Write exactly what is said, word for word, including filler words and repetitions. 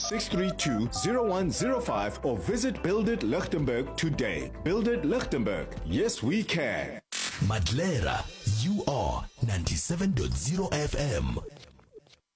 six three two, zero one zero five or visit Build It Lichtenberg today. Build It Lichtenberg. Yes, we can. Madlera, you are ninety-seven point zero F M.